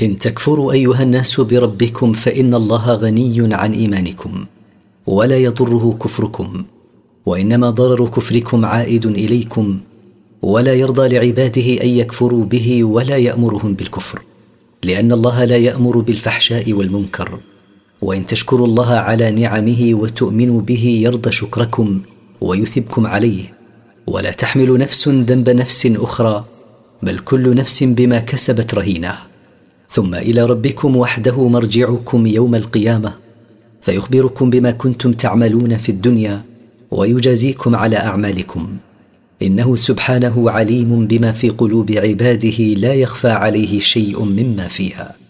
إن تكفروا أيها الناس بربكم فإن الله غني عن إيمانكم ولا يضره كفركم، وإنما ضرر كفركم عائد إليكم، ولا يرضى لعباده أن يكفروا به ولا يأمرهم بالكفر، لأن الله لا يأمر بالفحشاء والمنكر. وإن تشكروا الله على نعمه وتؤمنوا به يرضى شكركم ويثبكم عليه. ولا تحمل نفس ذنب نفس أخرى، بل كل نفس بما كسبت رهينة. ثم إلى ربكم وحده مرجعكم يوم القيامة، فيخبركم بما كنتم تعملون في الدنيا ويجازيكم على أعمالكم، إنه سبحانه عليم بما في قلوب عباده لا يخفى عليه شيء مما فيها.